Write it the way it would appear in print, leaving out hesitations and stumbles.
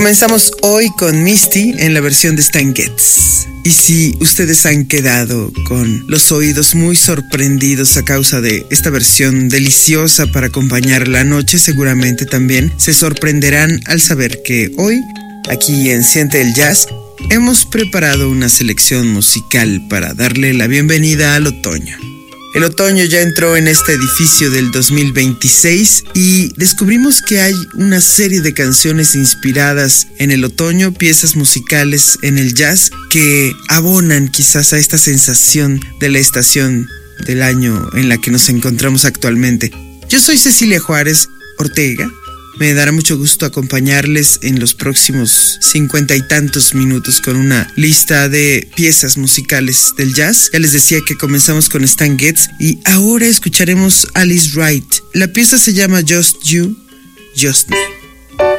Comenzamos hoy con Misty en la versión de Stan Getz. Y si ustedes han quedado con los oídos muy sorprendidos a causa de esta versión deliciosa para acompañar la noche, seguramente también se sorprenderán al saber que hoy, aquí en Siente el Jazz, hemos preparado una selección musical para darle la bienvenida al otoño. El otoño ya entró en este edificio del 2026 y descubrimos que hay una serie de canciones inspiradas en el otoño, piezas musicales en el jazz que abonan quizás a esta sensación de la estación del año en la que nos encontramos actualmente. Yo soy Cecilia Juárez Ortega. Me dará mucho gusto acompañarles en los próximos 50 y tantos minutos con una lista de piezas musicales del jazz. Ya les decía que comenzamos con Stan Getz y ahora escucharemos Alice Wright. La pieza se llama Just You, Just Me.